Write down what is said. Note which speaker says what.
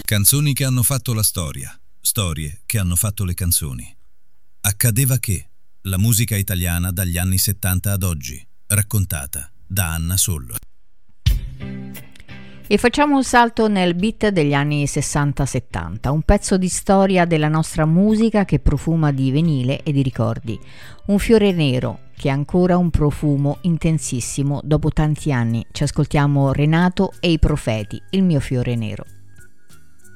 Speaker 1: Canzoni che hanno fatto la storia, storie che hanno fatto le canzoni. Accadeva che, la musica italiana dagli anni 70 ad oggi, raccontata da Anna Sollo.
Speaker 2: E facciamo un salto nel beat degli anni 60-70, un pezzo di storia della nostra musica che profuma di vinile e di ricordi. Un fiore nero che ha ancora un profumo intensissimo dopo tanti anni. Ci ascoltiamo Renato e i Profeti, Il mio fiore nero.